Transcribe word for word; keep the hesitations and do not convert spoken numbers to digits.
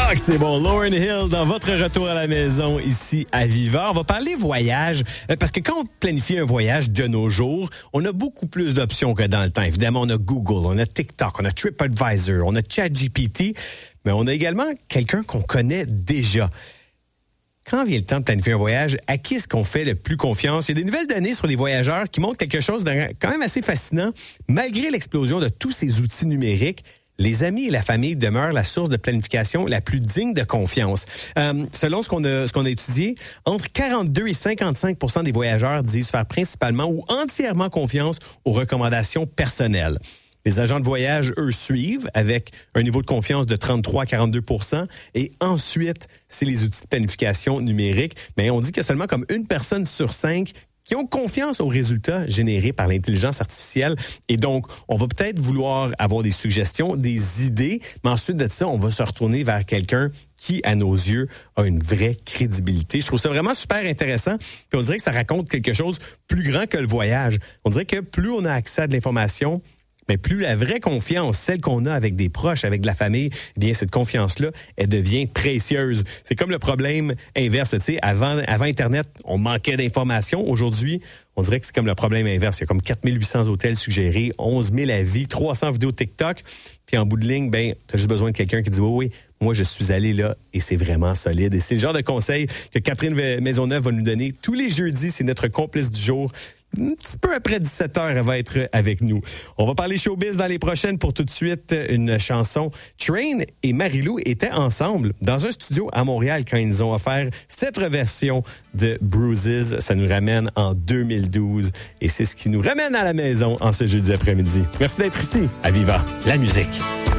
Ah, c'est bon. Lauryn Hill dans votre retour à la maison ici à Viva. On va parler voyage parce que quand on planifie un voyage de nos jours, on a beaucoup plus d'options que dans le temps. Évidemment, on a Google, on a TikTok, on a TripAdvisor, on a ChatGPT, mais on a également quelqu'un qu'on connaît déjà. Quand vient le temps de planifier un voyage, à qui est-ce qu'on fait le plus confiance? Il y a des nouvelles données sur les voyageurs qui montrent quelque chose de quand même assez fascinant. Malgré l'explosion de tous ces outils numériques, les amis et la famille demeurent la source de planification la plus digne de confiance. Euh, selon ce qu'on a, ce qu'on a étudié, entre quarante-deux et cinquante-cinq pour cent des voyageurs disent faire principalement ou entièrement confiance aux recommandations personnelles. Les agents de voyage, eux, suivent avec un niveau de confiance de trente-trois à quarante-deux pour cent. Et ensuite, c'est les outils de planification numérique. Mais on dit que seulement comme une personne sur cinq qui ont confiance aux résultats générés par l'intelligence artificielle. Et donc, on va peut-être vouloir avoir des suggestions, des idées, mais ensuite de ça, on va se retourner vers quelqu'un qui, à nos yeux, a une vraie crédibilité. Je trouve ça vraiment super intéressant. Puis on dirait que ça raconte quelque chose plus grand que le voyage. On dirait que plus on a accès à de l'information, mais plus la vraie confiance, celle qu'on a avec des proches, avec de la famille, eh bien cette confiance-là, elle devient précieuse. C'est comme le problème inverse, tu sais, avant avant Internet, on manquait d'informations. Aujourd'hui, on dirait que c'est comme le problème inverse. Il y a comme quatre mille huit cents hôtels suggérés, onze mille avis, trois cents vidéos TikTok. Puis en bout de ligne, ben, t'as juste besoin de quelqu'un qui dit oui, oui, moi je suis allé là et c'est vraiment solide. Et c'est le genre de conseil que Catherine Maisonneuve va nous donner tous les jeudis. C'est notre complice du jour. Un petit peu après dix-sept heures, elle va être avec nous. On va parler showbiz dans les prochaines. Pour tout de suite, une chanson. Train et Marie-Lou étaient ensemble dans un studio à Montréal quand ils nous ont offert cette version de Bruises. Ça nous ramène en deux mille douze et c'est ce qui nous ramène à la maison en ce jeudi après-midi. Merci d'être ici à Viva, la musique.